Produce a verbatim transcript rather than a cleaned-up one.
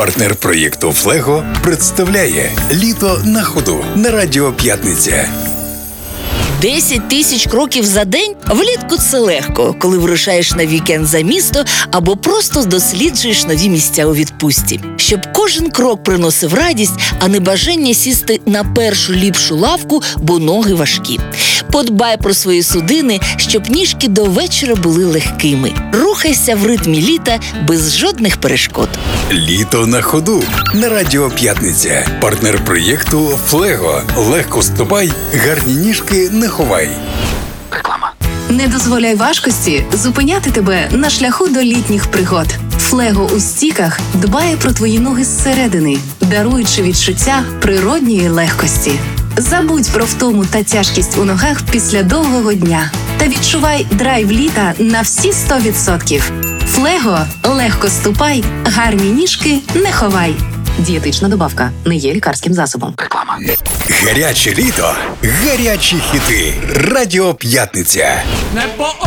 Партнер проєкту «Флего» представляє «Літо на ходу» на Радіо П'ятниця. десять тисяч кроків за день? Влітку це легко, коли вирушаєш на вікенд за місто або просто досліджуєш нові місця у відпустці. Щоб кожен крок приносив радість, а не бажання сісти на першу ліпшу лавку, бо ноги важкі. Подбай про свої судини, щоб ніжки до вечора були легкими. Рухайся в ритмі літа без жодних перешкод. «Літо на ходу» на Радіо П'ятниця. Партнер проєкту «Флего». Легко ступай, гарні ніжки не ховай. Реклама. Не дозволяй важкості зупиняти тебе на шляху до літніх пригод. Флего у стіках дбає про твої ноги зсередини, даруючи відчуття природньої легкості. Забудь про втому та тяжкість у ногах після довгого дня та відчувай драйв літа на всі сто відсотків. Флего – легко ступай, гарні ніжки не ховай. Дієтична добавка не є лікарським засобом. Реклама. Гаряче літо, гарячі хіти. Радіо П'ятниця.